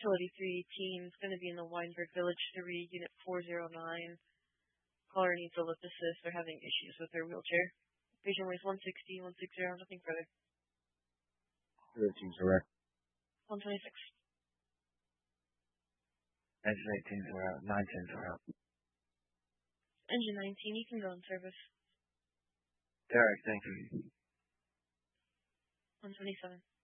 Facility 318 is going to be in the Weinberg Village 3, Unit 409. Caller needs a lift assist. They're having issues with their wheelchair. Patient weighs 160, 160, nothing further. 13's direct. 126. Engine 18's around. 19's around. Engine 19, you can go in service. Derek, thank you. 127.